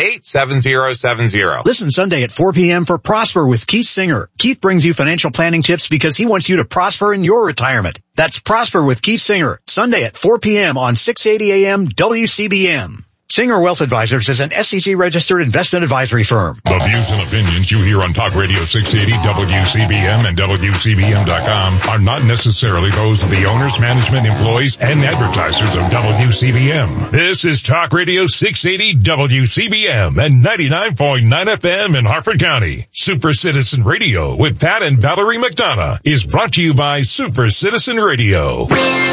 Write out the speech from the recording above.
888-7070. Listen Sunday at 4 p.m. for Prosper with Keith Singer. Keith brings you financial planning tips because he wants you to prosper in your retirement. That's Prosper with Keith Singer, Sunday at 4 p.m. on 680 AM WCBM. Singer Wealth Advisors is an SEC-registered investment advisory firm. The views and opinions you hear on Talk Radio 680 WCBM and WCBM.com are not necessarily those of the owners, management, employees, and advertisers of WCBM. This is Talk Radio 680 WCBM and 99.9 FM in Harford County. Super Citizen Radio with Pat and Valerie McDonough is brought to you by Super Citizen Radio.